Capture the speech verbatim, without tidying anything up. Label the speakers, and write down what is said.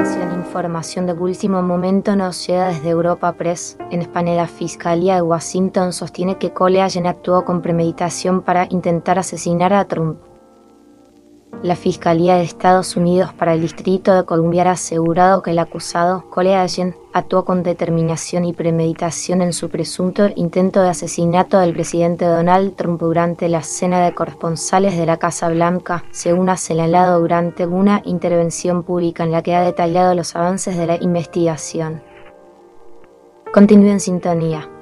Speaker 1: Atención, información de último momento nos llega desde Europa Press. En España, la Fiscalía de Washington sostiene que Cole Allen actuó con premeditación para intentar asesinar a Trump. La Fiscalía de Estados Unidos para el Distrito de Columbia ha asegurado que el acusado, Cole Allen, actuó con determinación y premeditación en su presunto intento de asesinato del presidente Donald Trump durante la cena de corresponsales de la Casa Blanca, según ha señalado durante una intervención pública en la que ha detallado los avances de la investigación. Continúe en sintonía.